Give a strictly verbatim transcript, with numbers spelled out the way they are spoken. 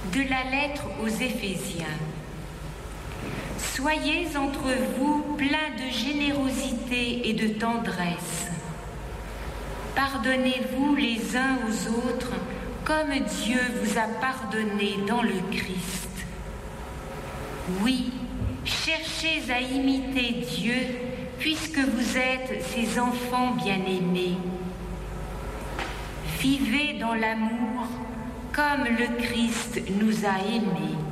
De la lettre aux Éphésiens. Soyez entre vous pleins de générosité et de tendresse. Pardonnez-vous les uns aux autres comme Dieu vous a pardonné dans le Christ. Oui, cherchez à imiter Dieu puisque vous êtes ses enfants bien-aimés. Vivez dans l'amour comme le Christ nous a aimés.